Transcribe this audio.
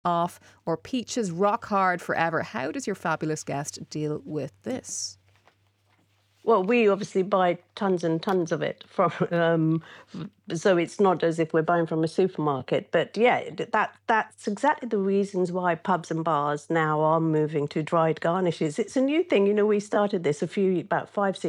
off, or peaches rock hard forever? How does your fabulous guest deal with this? Well, we obviously buy tons and tons of it from, so it's not as if we're buying from a supermarket. But yeah, that's exactly the reasons why pubs and bars now are moving to dried garnishes. It's a new thing, we started this about 5,